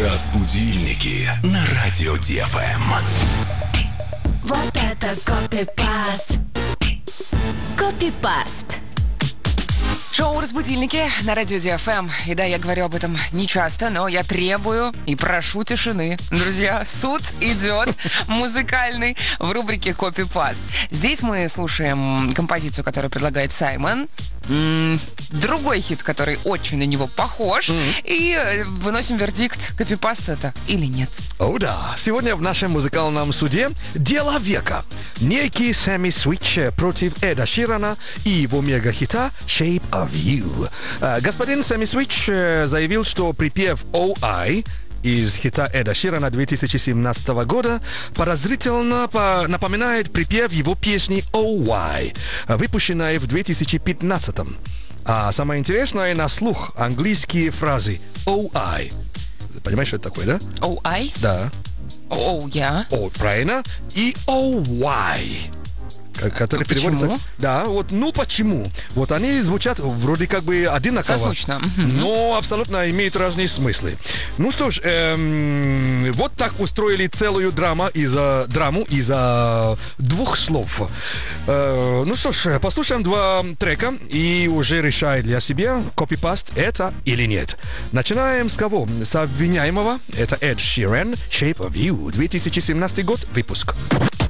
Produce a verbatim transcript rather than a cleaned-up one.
Разбудильники на радио ДФМ. Вот это копипаст. Копипаст. Шоу «Разбудильники» на радио ДФМ. И да, я говорю об этом не часто, но я требую и прошу тишины. Друзья, суд идет музыкальный в рубрике «Копипаст». Здесь мы слушаем композицию, которую предлагает Саймон, м- другой хит, который очень на него похож, mm-hmm. и выносим вердикт, копипаст это или нет. О да, сегодня в нашем музыкальном суде дело века. Некий Сэмми Свич против Эда Ширана и его мега-хита «Shape of You». Господин Сэмми Свич заявил, что припев «Oh I» из хита Эда Ширана две тысячи семнадцатого года подозрительно напоминает припев его песни «Oh Why», выпущенной в две тысячи пятнадцатом. А самое интересное на слух английские фразы «Oh I». Понимаешь, что это такое, да? Oh I? Да. Oh я. О, правильно. И «Oh why», который а переводится... почему? Да, вот «ну почему». Вот они звучат вроде как бы одинаково. Созвучно. Но абсолютно имеют разные смыслы. Ну что ж, эм, вот так устроили целую драму из-за, драму из-за двух слов. Э, ну что ж, послушаем два трека и уже решай для себя, копипаст это или нет. Начинаем с кого? С обвиняемого. Это Эд Ширан, «Shape of You», две тысячи семнадцатый год, выпуск.